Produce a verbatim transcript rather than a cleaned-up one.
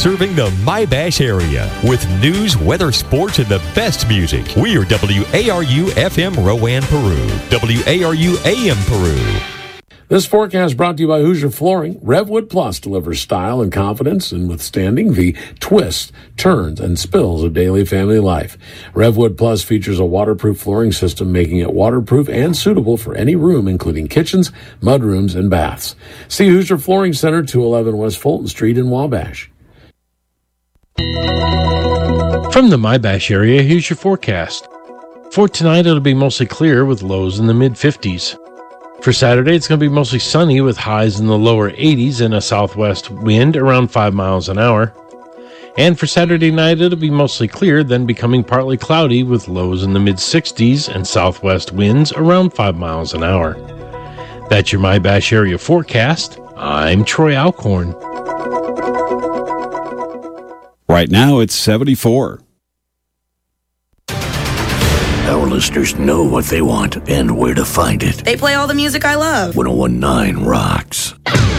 serving the My-Bash area with news, weather, sports, and the best music. We are W A R U F M Rowan, Peru. W A R U A M Peru. This forecast brought to you by Hoosier Flooring. Revwood Plus delivers style and confidence in withstanding the twists, turns, and spills of daily family life. Revwood Plus features a waterproof flooring system, making it waterproof and suitable for any room, including kitchens, mudrooms, and baths. See Hoosier Flooring Center, two eleven West Fulton Street in Wabash. From the My-Bash area, here's your forecast. For tonight, it'll be mostly clear with lows in the mid-fifties. For Saturday, it's going to be mostly sunny with highs in the lower eighties and a southwest wind around five miles an hour. And for Saturday night, it'll be mostly clear, then becoming partly cloudy with lows in the mid-sixties and southwest winds around five miles an hour. That's your My-Bash area forecast. I'm Troy Alcorn. Right now, it's seventy-four. Our listeners know what they want and where to find it. They play all the music I love. one oh one point nine rocks.